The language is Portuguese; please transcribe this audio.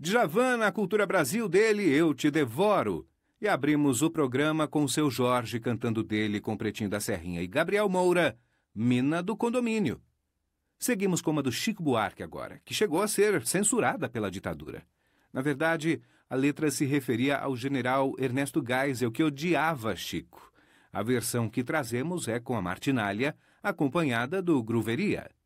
Djavan na Cultura Brasil dele, Eu Te Devoro. E abrimos o programa com o Seu Jorge cantando dele com Pretinho da Serrinha e Gabriel Moura, Mina do Condomínio. Seguimos com uma do Chico Buarque agora, que chegou a ser censurada pela ditadura. Na verdade, a letra se referia ao general Ernesto Geisel, que odiava Chico. A versão que trazemos é com a Martinália, acompanhada do Grooveria.